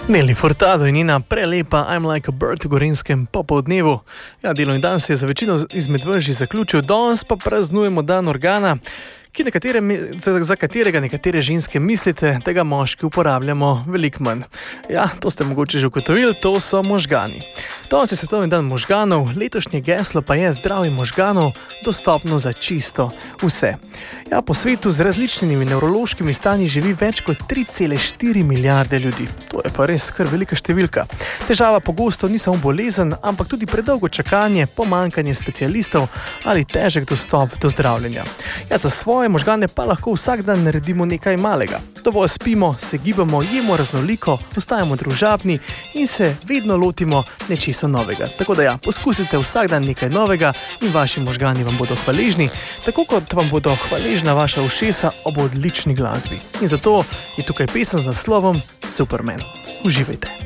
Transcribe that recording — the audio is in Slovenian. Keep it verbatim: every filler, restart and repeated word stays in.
Nelly Furtado in njena prelepa I'm like a bird v Gorenjskem popoldnevu. Ja, delovni dan se je za večino izmed vas že zaključil, danes pa praznujemo dan organa, ki nekatere, za katerega nekatere ženske mislite, da ga moški uporabljamo veliko manj. Ja, to ste mogoče že ugotovili, to so možgani. Danes je svetovni dan možganov, letošnje geslo pa je zdravje možganov, dostopno za čisto vse. Ja, po svetu z različnimi nevrološkimi stanji živi več kot tri cele štiri milijarde ljudi. To je pa res kar velika številka. Težava pogosto ni samo bolezen, ampak tudi predolgo čakanje, pomanjkanje specialistov ali težek dostop do zdravljenja. Ja, za svoje možgane pa lahko vsak dan naredimo nekaj malega. Dovolj spimo, se gibamo, jemo raznoliko, ostajamo družabni in se vedno lotimo nečesa novega. Tako da ja, poskusite vsak dan nekaj novega in vaši možgani vam bodo hvaležni, tako kot vam bodo hvaležna vaša ušesa ob odlični glasbi. In zato je tukaj pesem z naslovom Superman. Uživajte!